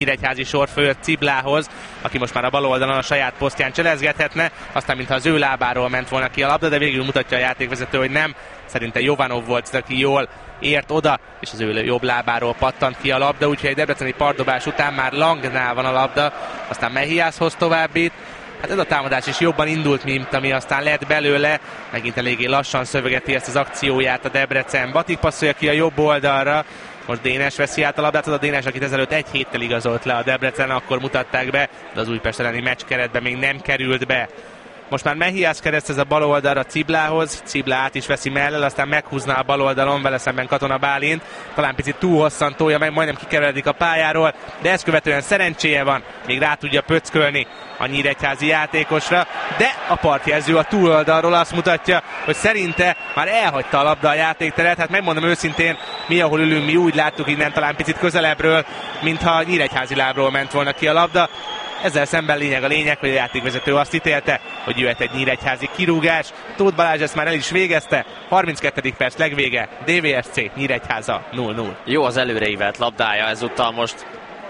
Nyíregyházi sor fölött Ciblához, aki most már a bal oldalon a saját posztján cselezgethetne, aztán mintha az ő lábáról ment volna ki a labda, de végül mutatja a játékvezető, hogy nem. Szerinte Jovanov volt, aki jól ért oda, és az ő jobb lábáról pattant ki a labda, úgyhogy egy debreceni partdobás után már Langnál van a labda, aztán Mehiászhoz továbbít. Hát ez a támadás is jobban indult, mint ami aztán lett belőle. Megint eléggé lassan szövegeti ezt az akcióját a Debrecen. Batik passzolja ki a jobb oldalra. Most Dénes veszi át a labdát, az a Dénes, akit ezelőtt egy héttel igazolt le a Debrecen, akkor mutatták be, de az Újpest elleni meccskeretben még nem került be. Most már Mehiász keresztez a bal oldalra Ciblához, Cibla át is veszi mellel, aztán meghúzná a bal oldalon, vele szemben Katona Bálint, talán picit túl hosszan tolja meg, majdnem kikeveredik a pályáról, de ezt követően szerencséje van, még rá tudja pöckölni a nyíregyházi játékosra, de a partjelző a túloldalról azt mutatja, hogy szerinte már elhagyta a labda a játékteret. Hát megmondom őszintén, mi ahol ülünk, mi úgy láttuk innen talán picit közelebbről, mintha a nyíregyházi lábról ment volna ki a labda. Ezzel szemben a lényeg, hogy a játékvezető azt ítélte, hogy jöhet egy nyíregyházi kirúgás. Tóth Balázs ezt már el is végezte. 32. perc legvége, DVSC Nyíregyháza 0-0. Jó az előreívelt labdája ezúttal most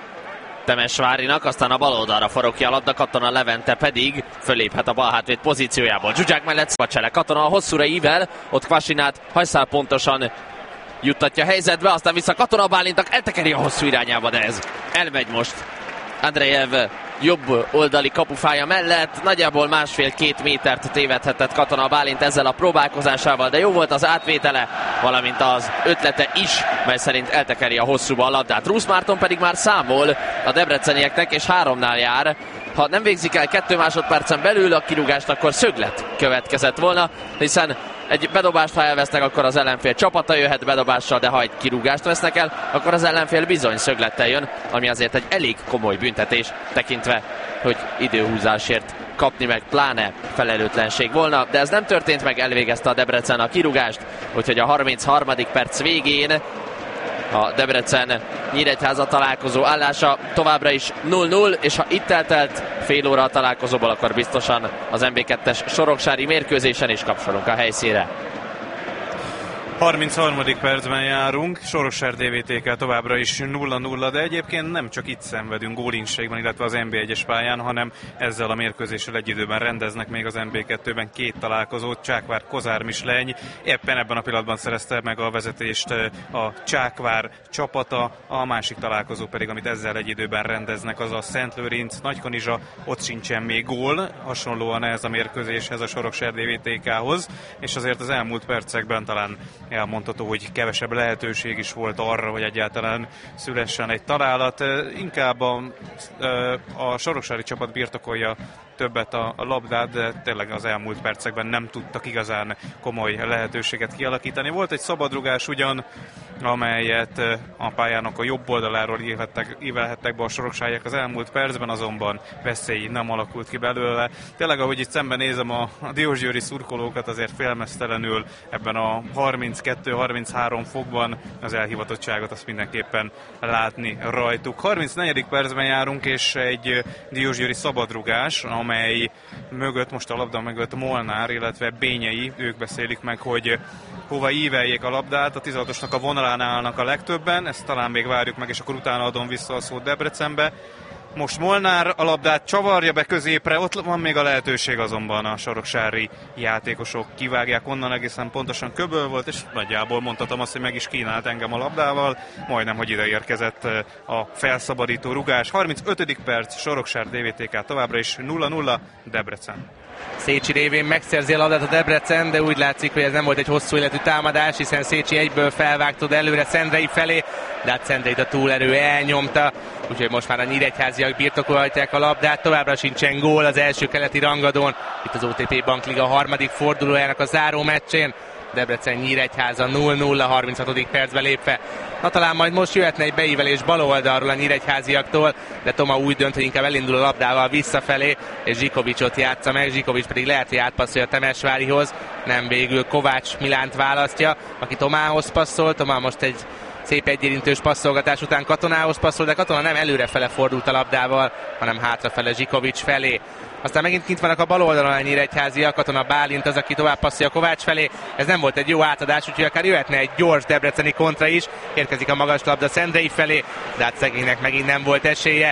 Temesvárinak, aztán a bal oldalra forog ki a labda, Katona Levente pedig föléphet a bal hátvéd pozíciójából. Zsuzsák mellett Szvacsele, Katona a hosszúra ível, ott Kvasinát hajszál pontosan juttatja helyzetbe, aztán vissza Katona Bálintnak, eltekeri a hosszú irányába, de ez elmegy most Andrejev jobb oldali kapufája mellett, nagyjából 1,5-2 métert tévedhetett Katona Bálint ezzel a próbálkozásával, de jó volt az átvétele, valamint az ötlete is, mely szerint eltekeri a hosszúba a labdát. Rusz Márton pedig már számol a debrecenieknek, és 3-nál jár. Ha nem végzik el 2 másodpercen belül a kirúgást, akkor szöglet következett volna, hiszen egy bedobást, ha elvesznek, akkor az ellenfél csapata jöhet bedobással, de ha egy kirúgást vesznek el, akkor az ellenfél bizony szöglettel jön, ami azért egy elég komoly büntetés, tekintve, hogy időhúzásért kapni meg pláne felelőtlenség volna, de ez nem történt meg, elvégezte a Debrecen a kirúgást, úgyhogy a 33. perc végén a Debrecen-Nyíregyháza találkozó állása továbbra is 0-0, és ha itt eltelt fél óra a találkozóból, akkor biztosan az MB2-es soroksári mérkőzésen is kapcsolunk a helyszínre. 33. percben járunk, Soroksári DVTK továbbra is 0-0, de egyébként nem csak itt szenvedünk gólinségben, illetve az NB1-es pályán, hanem ezzel a mérkőzéssel egy időben rendeznek még az NB2-ben 2 találkozót. Csákvár Kozár Misleny éppen ebben a pillanatban szerezte meg a vezetést a Csákvár csapata, a másik találkozó pedig, amit ezzel egy időben rendeznek, az a Szentlőrinc Nagykanizsa, ott sincsen még gól, hasonlóan ez a mérkőzéshez, a Soroksári DVTK-hoz, és azért az elmúlt percekben talán elmondható, hogy kevesebb lehetőség is volt arra, hogy egyáltalán szülessen egy találat. Inkább a soroksári csapat birtokolja többet a labdát, de tényleg az elmúlt percekben nem tudtak igazán komoly lehetőséget kialakítani. Volt egy szabadrugás ugyan, amelyet a pályának a jobb oldaláról ívelhettek be a soroksáriak az elmúlt percben, azonban veszély nem alakult ki belőle. Tényleg, ahogy itt szemben nézem a diósgyőri szurkolókat, azért félmeztelenül ebben a 32-33 fokban az elhivatottságot azt mindenképpen látni rajtuk. 34. percben járunk, és egy diósgyőri szabadrugás, amely mögött, most a labda mögött Molnár, illetve Bényei, ők beszélik meg, hogy hova íveljék a labdát. A 16-osnak a vonalán állnak a legtöbben, ezt talán még várjuk meg, és akkor utána adom vissza a szót Debrecenbe. Most Molnár a labdát csavarja be középre, ott van még a lehetőség, azonban a soroksári játékosok kivágják onnan, egészen pontosan köböl volt, és nagyjából mondhatom azt, hogy meg is kínált engem a labdával, majdnem, hogy ide érkezett a felszabadító rugás. 35. perc, Soroksári DVTK továbbra is 0-0, Debrecen. Szécsi révén megszerzi a labdát a Debrecen, de úgy látszik, hogy ez nem volt egy hosszú életű támadás, hiszen Szécsi egyből felvágtod előre Szendrei felé, de hát Szendreit a túlerő elnyomta, úgyhogy most már a nyíregyháziak birtokolhatják a labdát, továbbra sincsen gól az első keleti rangadón, itt az OTP Bankliga harmadik fordulójának a záró meccsén. Debrecen-Nyíregyháza 0-0 a 36. percbe lépve. Na talán majd most jöhetne egy beívelés bal oldalról a nyíregyháziaktól, de Toma úgy dönt, hogy inkább elindul a labdával visszafelé, és Zsikovicsot játsza meg. Zsikovics pedig lehet, hogy átpasszolja Temesvárihoz, nem, végül Kovács Milánt választja, aki Tomához passzol. Tomá most egy Szép egyérintős passzolgatás után Katonához passzol, de Katona nem előrefele fordult a labdával, hanem hátrafele Zsikovics felé. Aztán megint kint vannak a bal oldalon a nyíregyháziak, Katona Bálint az, aki tovább passzolja Kovács felé. Ez nem volt egy jó átadás, úgyhogy akár jöhetne egy gyors debreceni kontra is. Érkezik a magas labda Szendrei felé, de hát szegénynek megint nem volt esélye.